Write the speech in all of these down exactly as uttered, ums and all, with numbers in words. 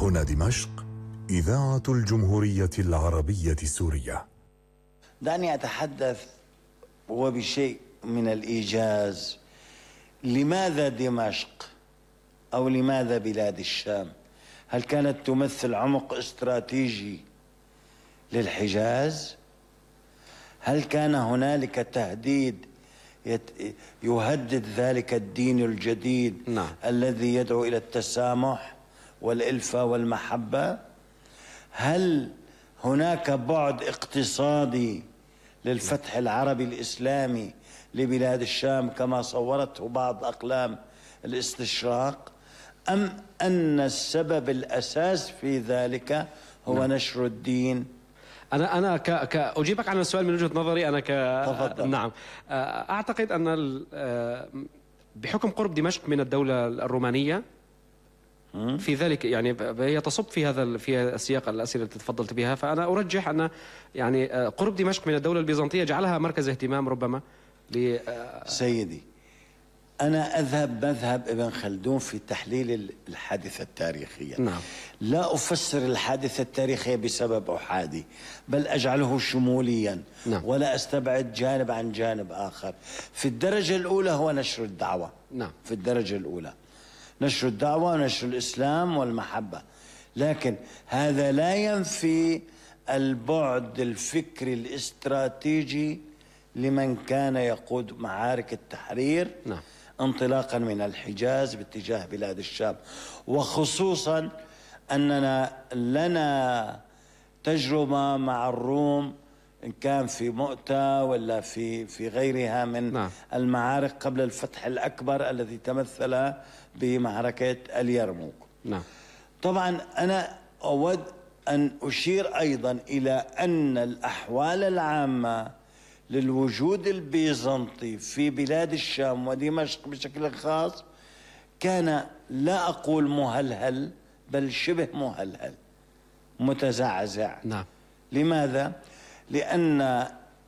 هنا دمشق، إذاعة الجمهورية العربية السورية. دعني أتحدث وبشيء من الإيجاز. لماذا دمشق أو لماذا بلاد الشام؟ هل كانت تمثل عمق استراتيجي للحجاز؟ هل كان هنالك تهديد يهدد ذلك الدين الجديد نعم. الذي يدعو إلى التسامح والإلفة والمحبة؟ هل هناك بعد اقتصادي للفتح العربي الإسلامي لبلاد الشام كما صورته بعض أقلام الاستشراق؟ أم أن السبب الأساس في ذلك هو نعم. نشر الدين؟ أنا أنا ك كأجيبك عن السؤال من وجهة نظري. أنا ك تفضل. نعم، أعتقد أن بحكم قرب دمشق من الدولة الرومانية في ذلك، يعني هي تصب في هذا في السياق الأسئلة التي تفضلت بها، فأنا أرجح أن يعني قرب دمشق من الدولة البيزنطية جعلها مركز اهتمام ربما ل سيدي. أنا أذهب مذهب ابن خلدون في تحليل الحادثة التاريخية. نعم. لا أفسر الحادثة التاريخية بسبب أحادي، بل أجعله شموليا. نعم. ولا أستبعد جانب عن جانب آخر. في الدرجة الأولى هو نشر الدعوة. نعم. في الدرجة الأولى نشر الدعوة ونشر الإسلام والمحبة، لكن هذا لا ينفي البعد الفكري الاستراتيجي لمن كان يقود معارك التحرير. نعم. انطلاقا من الحجاز باتجاه بلاد الشام، وخصوصا أننا لنا تجربة مع الروم إن كان في مؤتة ولا في في غيرها من نعم. المعارك قبل الفتح الأكبر الذي تمثل بمعركة اليرموك. نعم. طبعا أنا أود أن أشير أيضا إلى أن الأحوال العامة للوجود البيزنطي في بلاد الشام ودمشق بشكل خاص كان لا أقول مهلهل بل شبه مهلهل، متزعزع. نعم. لماذا؟ لأن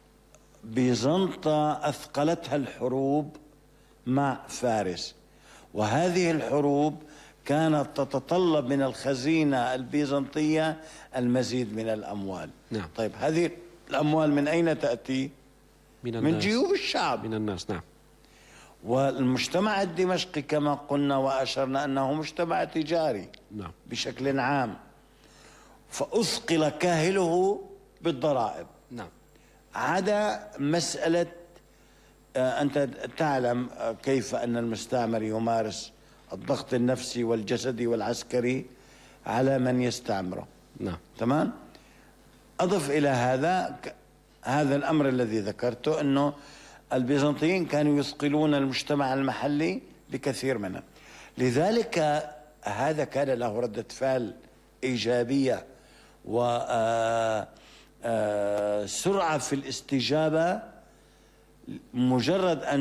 بيزنطة أثقلتها الحروب مع فارس، وهذه الحروب كانت تتطلب من الخزينة البيزنطية المزيد من الأموال. نعم. طيب هذه الأموال من أين تأتي؟ من, من جيوب الشعب، من الناس. نعم. والمجتمع الدمشقي كما قلنا وأشرنا أنه مجتمع تجاري. نعم. بشكل عام، فأثقل كاهله بالضرائب. نعم. عدا مسألة آه أنت تعلم آه كيف أن المستعمر يمارس الضغط النفسي والجسدي والعسكري على من يستعمره. نعم. تمام. أضف إلى هذا هذا الأمر الذي ذكرته، أنه البيزنطيين كانوا يثقلون المجتمع المحلي بكثير منه، لذلك هذا كان له ردة فعل إيجابية وسرعة في الاستجابة. مجرد أن